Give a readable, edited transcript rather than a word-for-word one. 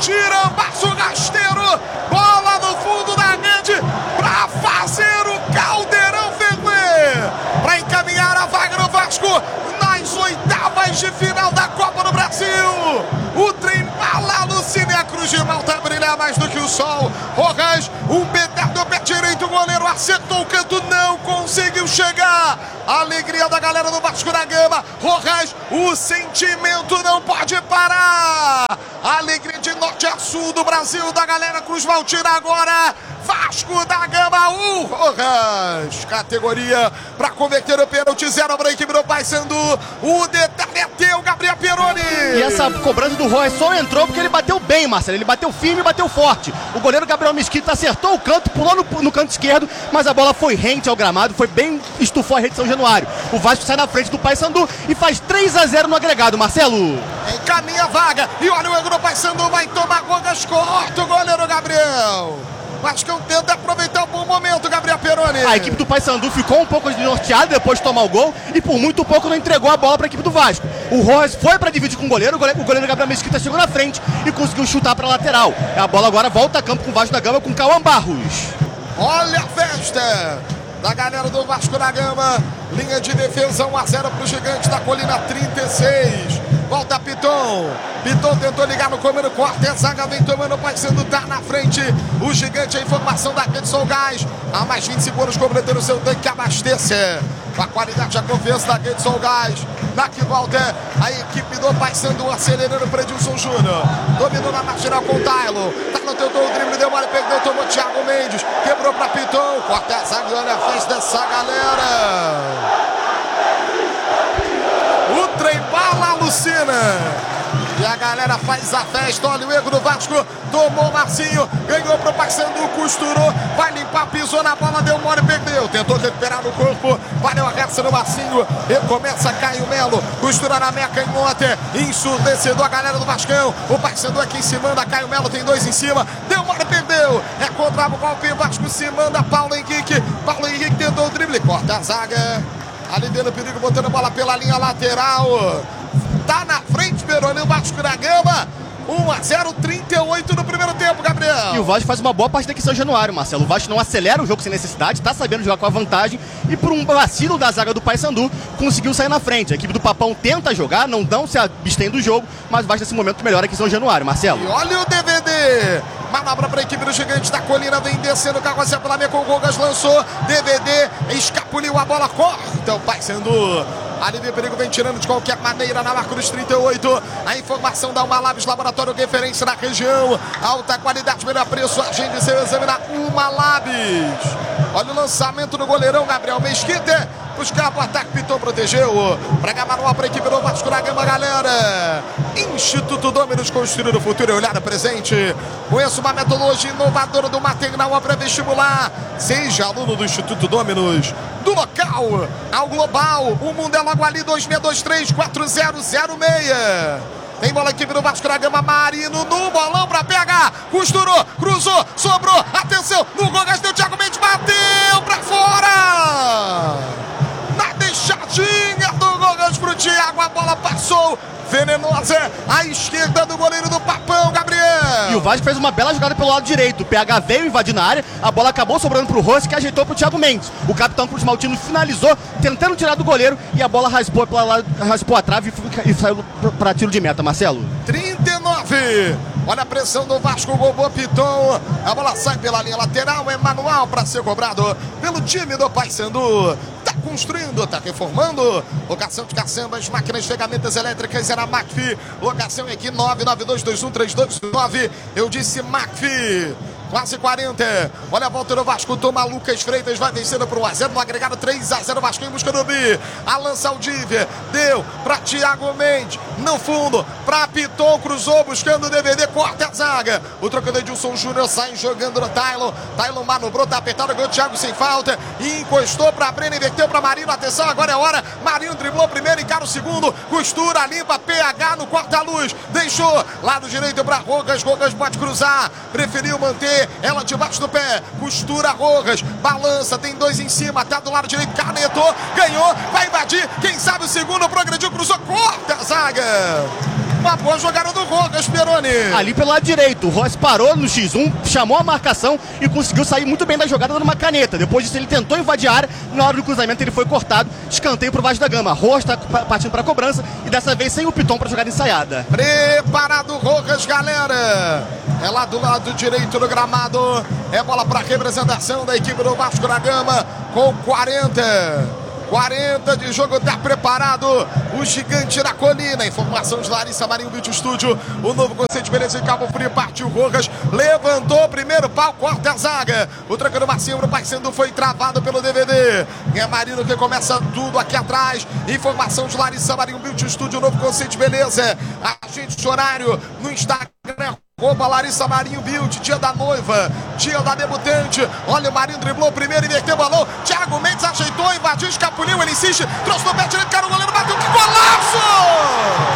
tirambaço rasteiro, bola no fundo da rede para fazer o caldeirão ferver, para encaminhar a vaga no Vasco nas oitavas de final da Copa do Brasil. O trem bala no Cine, a Cruz de Malta brilha mais do que o sol. Rojas, um petardo, pé direito, o goleiro acertou o canto, não conseguiu chegar. A alegria da galera do Vasco da Gama. Rojas, o sentimento não pode parar. A alegria de norte a sul do Brasil, da galera Cruz Maltina agora. Vasco da Gama, Rojas. Categoria para converter o pênalti, 0 para a equipe do Paysandu. O detalhe é teu, Gabriel Peroni. E essa cobrança do Rojas só entrou porque ele bateu bem, Marcelo. Ele bateu firme e bateu forte. O goleiro Gabriel Mesquita acertou o canto, pulou no canto esquerdo, mas a bola foi rente ao gramado, foi bem, estufou a rede de São Januário. O Vasco sai na frente do Paysandu e faz 3-0 no agregado, Marcelo. Encaminha a vaga e olha o erro do Paysandu, vai tomar Rojas, corta o goleiro Gabriel. Vasco tenta aproveitar o bom momento, Gabriel Peroni. A equipe do Paysandu ficou um pouco desnorteada depois de tomar o gol e por muito pouco não entregou a bola para a equipe do Vasco. O Rojas foi para dividir com o goleiro Gabriel Mesquita chegou na frente e conseguiu chutar para a lateral. A bola agora volta a campo com o Vasco da Gama com Cauã Barros. Olha a festa da galera do Vasco da Gama. Linha de defesa 1-0 para o Gigante da Colina, 36. Volta Piton. Piton tentou ligar no comando, corta a zaga, vem tomando o Paysandu, tá na frente. O Gigante, a informação da Rede Solgás. A mais 20 segundos completando o seu tanque, abastece. Com a qualidade e a confiança da Rede Solgás. Na que volta a equipe do Paysandu acelerando para Edilson Júnior. Dominou na marginal com o Tailo. Tailo tentou o drible, deu mole, perdeu, tomou Thiago Mendes. Quebrou para Piton. Corta a zaga e olha a festa dessa galera. O trem bala alucina. E a galera faz a festa. Olha o erro do Vasco. Tomou o Marcinho. Ganhou pro Paysandu. Costurou. Vai limpar. Pisou na bola. Deu mole. Perdeu. Tentou recuperar no corpo. Valeu a reação do Marcinho. Recomeça Caio Melo. Costura na meia canhota. Ensurdecedor a galera do Vascão. O Paysandu aqui em cima. Caio Melo tem 2 em cima. Deu mole. Perdeu. É contra o golpe. Vasco se manda. Paulo Henrique. Paulo Henrique tentou o drible. Corta a zaga. Ali dentro do perigo. Botando a bola pela linha lateral. Tá na frente, Peroni, o Vasco da Gama. 1-0, 38 no primeiro tempo, Gabriel. E o Vasco faz uma boa partida aqui em São Januário, Marcelo. O Vasco não acelera o jogo sem necessidade, tá sabendo jogar com a vantagem e por um vacilo da zaga do Paysandu conseguiu sair na frente. A equipe do Papão tenta jogar, não se abstém do jogo, mas o Vasco nesse momento melhora aqui em São Januário, Marcelo. E olha o DVD. Manobra para a equipe do Gigante da Colina, vem descendo o carroceiro pela meia com o Rogas, lançou, DVD, escapuliu a bola, corta o Paysandu. Ali vem perigo, vem tirando de qualquer maneira na marca dos 38. A informação da Uma Labs, laboratório referência na região. Alta qualidade, melhor preço. Agende seu exame na Uma Labs. Olha o lançamento do goleirão Gabriel Mesquita. Buscar o ataque, Piton protegeu. Praga manual para a equipe do Vasco da Gama, galera. Instituto Dominus, construir o futuro e olhar o presente. Conheça uma metodologia inovadora do maternal pré-vestibular. Seja aluno do Instituto Dominus. Do local ao global. O mundo é logo ali, 2623-4006. Tem bola aqui no Vasco da Gama, Marino no bolão para pegar. Costurou, cruzou, sobrou. Atenção, no Rogas deu Thiago Mendes, bateu para fora. Na deixadinha do Rogas pro Thiago, a bola passou. Venenosa à esquerda do goleiro do Papão, Gabriel. E o Vasco fez uma bela jogada pelo lado direito. O PH veio invadir na área, a bola acabou sobrando pro Rossi, que ajeitou pro Thiago Mendes. O capitão Cruz Maltino finalizou, tentando tirar do goleiro, e a bola raspou a trave e saiu para tiro de meta, Marcelo. 39. Olha a pressão do Vasco, o Gobô Piton. A bola sai pela linha lateral, é manual para ser cobrado pelo time do Paysandu. Tá construindo, tá reformando. Locação de caçambas, máquinas, ferramentas elétricas, era McPhy. Locação aqui 992213229. Eu disse McPhy. Quase 40. Olha a volta do Vasco. Toma Lucas Freitas. Vai vencendo para o 1-0. No agregado 3-0. Vasco em busca do bi. Alan Saldívia. Deu para Thiago Mendes. No fundo. Para Piton. Cruzou buscando o DVD. Corta a zaga. O trocador Edilson Júnior sai jogando no Taylor. Taylor manobrou. Tá apertado. Ganhou o Thiago sem falta. E encostou para Breno. Inverteu para Marino. Atenção. Agora é hora. Marino driblou primeiro. Encara o segundo. Costura. Limpa. PH no corta-luz. Deixou. Lado direito para Rogas. Rogas pode cruzar. Preferiu manter ela debaixo do pé, costura Rojas, balança, tem 2 em cima, tá do lado direito, canetou, ganhou, vai invadir, quem sabe o segundo, progrediu, cruzou, corta a zaga. uma boa jogada do Rojas, Peroni. Ali pelo lado direito, o Royce parou no X1, chamou a marcação e conseguiu sair muito bem da jogada numa caneta. Depois disso ele tentou invadir a área, na hora do cruzamento ele foi cortado, escanteio pro Vasco da Gama. Rojas está partindo para a cobrança e dessa vez sem o Piton para jogada ensaiada. Preparado o Rojas, galera. É lá do lado direito do gramado. É bola para representação da equipe do Vasco da Gama com 40 de jogo, tá preparado o gigante da colina. Informação de Larissa Marinho, Vídeo Estúdio. O novo conceito de beleza em Cabo Frio. Partiu Rojas, levantou o primeiro pau, corta a zaga. O tranco do Marcinho pro Paysandu foi travado pelo DVD. É Marino que começa tudo aqui atrás. Informação de Larissa Marinho, Vídeo Estúdio. O novo conceito de beleza. Agente horário no Instagram. Larissa Marinho Build, dia da noiva, dia da debutante. Olha o Marinho, driblou primeiro e meteu o balão. Thiago Mendes ajeitou, invadiu, escapuliu, ele insiste, trouxe no pé direito, cara, o goleiro bateu, que golaço!